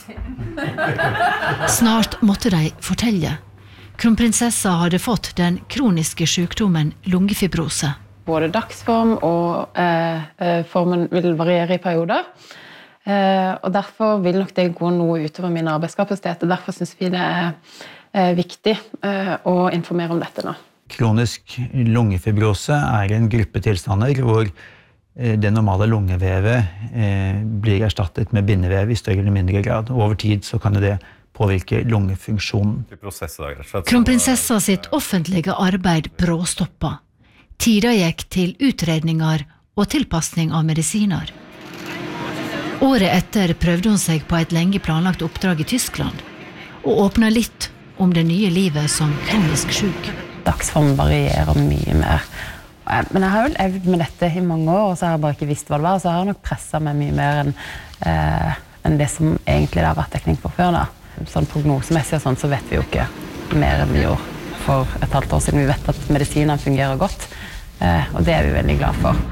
Snart måtte de fortelle. Kronprinsessa hadde fått den kroniske sykdommen lungefibrose. Både dagsform og eh, formen vil variere i perioder. Eh, og derfor vil nok det gå noe utover min arbeidskapasitet. Og derfor synes vi det er eh, viktig eh, å informere om dette nå. Kronisk lungefibrose er en gruppe tilstander hvor det normale lungevevet blir erstattet med bindevev i større eller mindre grad. Og over tid så kan det påvirke lungefunksjonen. Kronprinsessa sitt offentlige arbeid bråstoppa. Tida gikk til utredninger og tilpassning av medisiner. Året etter prøvde hun seg på et lenge planlagt oppdrag i Tyskland, og åpna litt om det nye livet som kronisk syk. Dagsform varierer mye mer. Men jeg har jo levd med dette i mange år, og så har jeg bare ikke visst hva det var, så jeg har nok presset meg mye mer enn, eh, enn det som egentlig det har vært dekning på før da. Sånn prognosemessig og sånn, så vet vi jo ikke mer enn vi gjorde for et halvt år siden. Vi vet at medisinen fungerer godt, eh, og det er vi veldig glad for.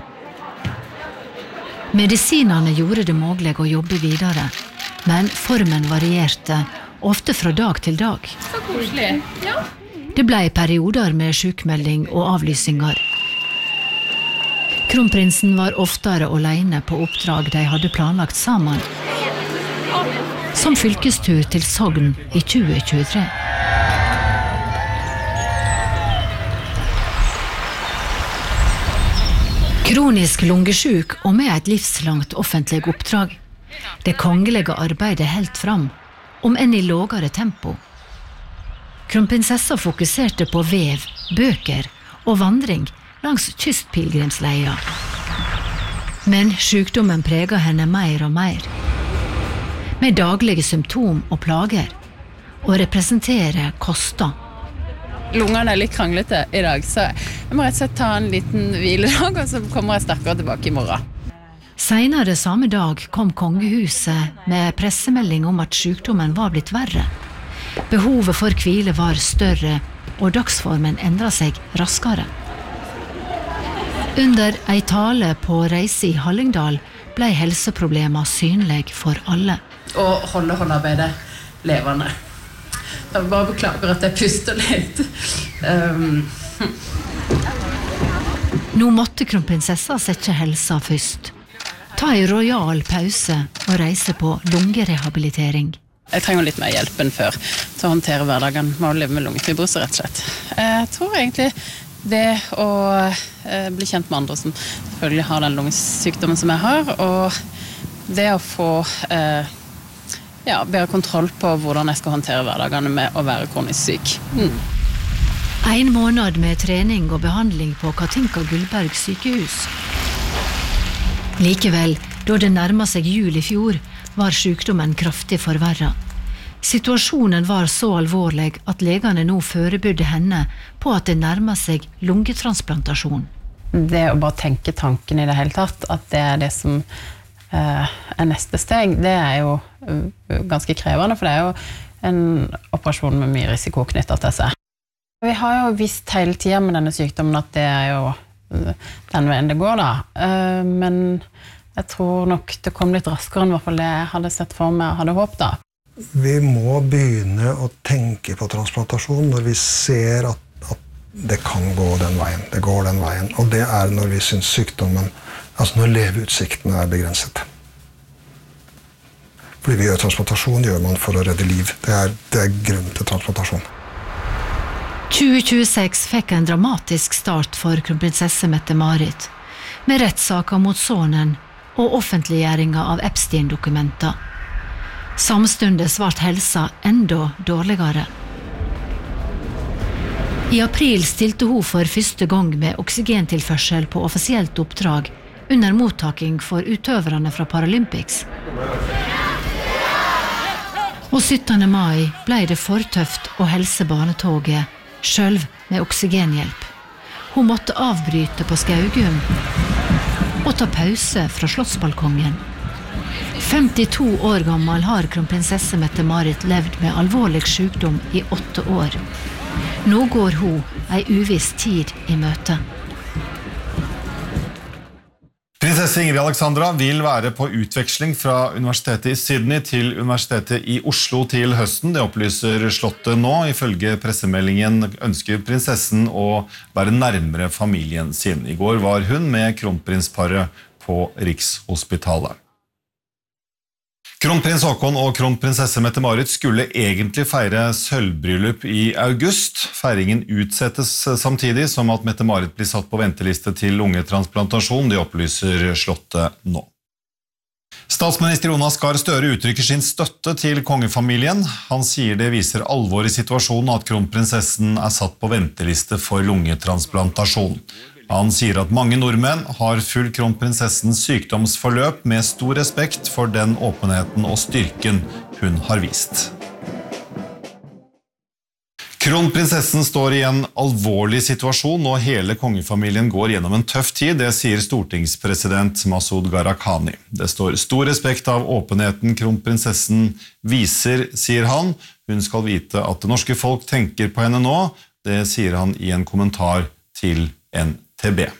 Medisinene gjorde det mulig å jobbe videre, men formen varierte, ofte fra dag til dag. Så koselig, ja. Det ble perioder med sykmelding og avlysinger. Kronprinsen var oftere alene på oppdrag de hadde planlagt sammen. Som fylkestur til Sogn i tjue tjuetre. Kronisk lungesjuk og med et livslangt offentlig oppdrag. Det kongelige arbeidet helt fram, om enn i lågere tempo. Kronprinsessa fokuserte på vev, bøker og vandring langs kystpilgrimsleia. Men sykdommen preget henne mer og mer. Med daglige symptom og plager. Å representere koster. Lungene er litt kranglete i dag, så jeg må rett og slett ta en liten hviledag, og så kommer jeg sterkere tilbake i morgen. Senere samme dag kom kongehuset med pressemelding om at sykdommen var blitt verre. Behovet for hvile var større, og dagsformen endret seg raskere. Under ei tale på reise i Hallingdal ble helseproblemer synlig for alle. Og holde håndarbeidet levende. Jeg bare beklager at jeg puster litt. Um. Nå måtte kronprinsessa sette helsa først. Ta en royal pause og reise på lungerehabilitering. Jeg trenger litt mer hjelp enn før til å håndtere hverdagen med å leve med lungefibrose, rett og slett. Jeg tror egentlig det å bli kjent med andre som selvfølgelig har den lungesykdommen som jeg har, og det å få ja, bedre kontroll på hvordan jeg skal håndtere hverdagen med å være kronisk syk. Mm. En måned med trening og behandling på Katinka Gullberg sykehus. Likevel, da det nærmet seg jul i fjor, var sykdommen kraftig forverret. Situasjonen var så alvorlig at legene nå forberedte henne på at det nærmer seg lungetransplantasjon. Det å bare tenke tanken i det hele tatt, at det er det som eh, er neste steg, det er jo uh, ganske krevende, for det er jo en operasjon med mye risiko knyttet til seg. Vi har jo visst hele tiden med denne sykdommen at det er jo uh, den veien det går da, uh, men jeg tror nok det kom litt raskere enn i hvert fall det jeg hadde sett for meg og hadde håpet da. Vi må begynne å tenke på transplantasjon når vi ser at, at det kan gå den veien. Det går den veien, og det er når vi synes sykdommen, altså når leveutsiktene er begrenset. Fordi vi gjør transplantasjon, gjør man for å redde liv. Det er, det er grunnen til transplantasjon. tjue tjueseks fikk en dramatisk start for kronprinsesse Mette-Marit, med rettssaker mot sonen og offentliggjøringa av Epstein-dokumenter. Samstundes ble helsa enda dårligere. I april stilte hun for første gang med oksygentilførsel på offisielt oppdrag under mottaking for utøverne fra Paralympics. Og syttende mai ble det for tøft å helse barnetoget, selv med oksygenhjelp. Hun måtte avbryte på Skaugum og ta pause fra slottsbalkongen. femtito år gammel har kronprinsesse Mette-Marit levd med alvorlig sykdom i åtte år. Nå går hun ei uviss tid i møte. Prinsesse Ingrid Alexandra vil være på utveksling fra Universitetet i Sydney til Universitetet i Oslo til høsten. Det opplyser slottet nå. Ifølge pressemeldingen ønsker prinsessen å være nærmere familien sin. I går var hun med kronprinsparet på Rikshospitalet. Kronprins Håkon og kronprinsesse Mette-Marit skulle egentlig feire sølvbryllup i august. Feiringen utsettes samtidig som at Mette-Marit blir satt på venteliste til lungetransplantasjon, det opplyser slottet nå. Statsminister Jonas Gahr Støre uttrykker sin støtte til kongefamilien. Han sier det viser alvor i situasjonen at kronprinsessen er satt på venteliste for lungetransplantasjon. Han sier at mange nordmenn har fulgt kronprinsessens sykdomsforløp med stor respekt for den åpenheten og styrken hun har vist. Kronprinsessen står i en alvorlig situasjon, og hele kongefamilien går gjennom en tøff tid, det sier stortingspresident Masoud Gharahkhani. Det står stor respekt av åpenheten kronprinsessen viser, sier han. Hun skal vite at det norske folk tenker på henne nå, det sier han i en kommentar til N T B.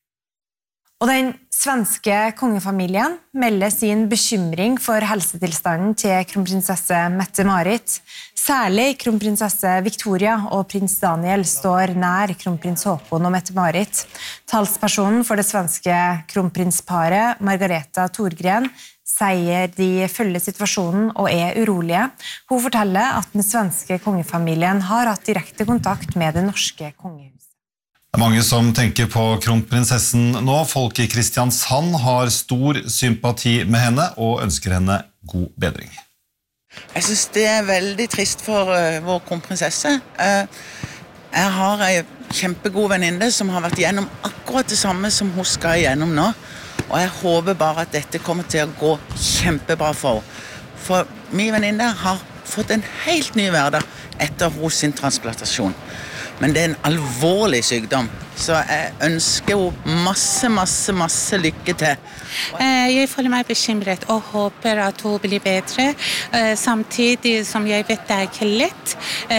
Og den svenske kongefamilien melder sin bekymring for helsetilstanden til kronprinsesse Mette-Marit. Særlig kronprinsesse Victoria og prins Daniel står nær kronprins Håkon og Mette-Marit. Talspersonen for det svenske kronprinsparet, Margareta Thorgren, sier de følger situasjonen og er urolige. Hun forteller at den svenske kongefamilien har hatt direkte kontakt med det norske kongehuset. Det er mange som tenker på kronprinsessen nå. Folk i Kristiansand har stor sympati med henne og ønsker henne god bedring. Jeg synes det er veldig trist for uh, vår kronprinsesse. Uh, jeg har en kjempegod venninne som har vært gjennom akkurat det samme som hun skal gjennom nå. Og jeg håper bare at dette kommer til å gå kjempebra for henne. For min venninne har fått en helt ny hverdag etter hos sin transplantasjon. Men det er en alvorlig sykdom, så jeg ønsker henne masse, masse, masse lykke til. Jeg føler meg bekymret og håper at hun blir bedre, samtidig som jeg vet det er ikke lett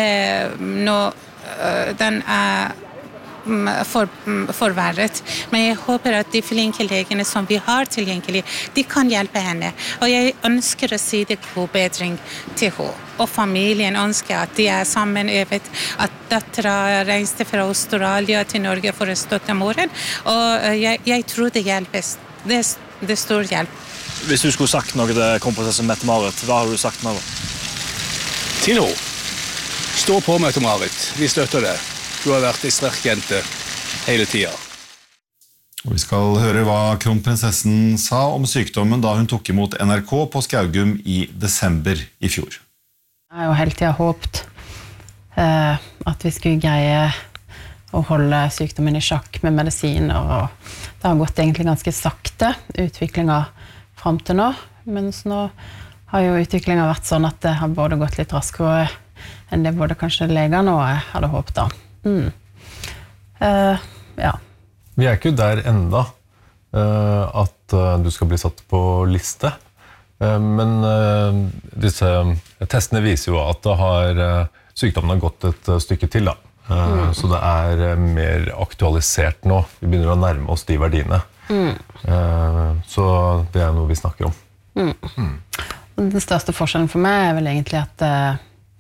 når den er for, forverret. Men jeg håper at de flinke legene som vi har tilgjengelig, de kan hjelpe henne. Og jeg ønsker å si det god bedring til henne. Og familien ønsker at de er sammen øvet, at datteren reiste fra Australia til Norge for å støtte moren. Og jeg, jeg tror det hjelpes. Det, det er stor hjelp. Hvis du skulle sagt noe til kronprinsesse Mette-Marit, hva har du sagt nå? Til henne. Stå på, Mette-Marit. Vi støtter det. Du har vært en sterk jente hele tiden. Og vi skal høre hva kronprinsessen sa om sykdommen da hun tok imot N R K på Skaugum i desember i fjor. Jeg har jo hele tiden håpet eh, at vi skulle greie å holde sykdommen i sjakk med medisiner, og det har gått egentlig ganske sakte, utviklingen frem til nå, mens nå har jo utviklingen vært sånn at det har både gått litt raskere enn det både kanskje legene og jeg hadde håpet da. Mm. Uh, ja. Vi er ikke der enda uh, at uh, du skal bli satt på liste, uh, men uh, disse testene viser jo at det har, uh, sykdommen har gått et uh, stykke til da. Uh, mm. Så det er uh, mer aktualisert nå. Vi begynner å nærme oss de verdiene. Mm. Uh, så det er noe vi snakker om. Mm. Mm. Den største forskjellen for meg er vel egentlig at uh,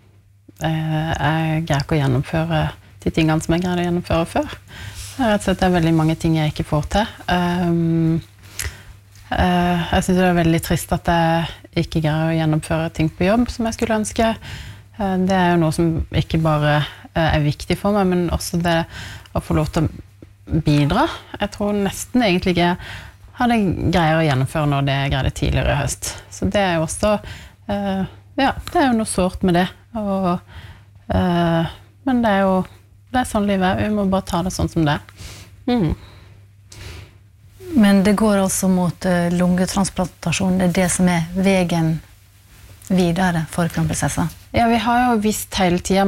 jeg greier ikke å gjennomføre de tingene som jeg greier å gjennomføre før. Rett og slett det er veldig mange ting jeg ikke får til. Um, uh, jeg synes det er veldig trist at jeg ikke greier å gjennomføre ting på jobb som jeg skulle ønske. Uh, det er jo noe som ikke bare uh, er viktig for meg, men også det å få lov til å bidra. Jeg tror nesten egentlig ikke jeg hadde greier å gjennomføre når det jeg greide tidligere i høst. Så det er jo også, uh, ja, det er jo noe sårt med det. Og, uh, men det er jo det er sånn livet er. Vi må bare ta det sånn som det er. Mm. Men det går altså mot uh, lungetransplantasjon, det er det som er veien videre for kronprinsessa? Ja, vi har jo visst hele tiden